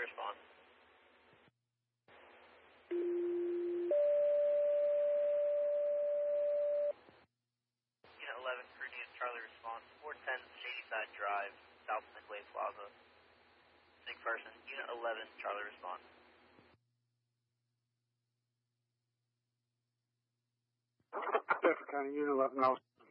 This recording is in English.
Charlie response. Unit 11, Green Unit Charlie response, 410 Shadyside Drive, South Midway Plaza. McPherson, Unit 11, Charlie response. Bedford County, Unit 11,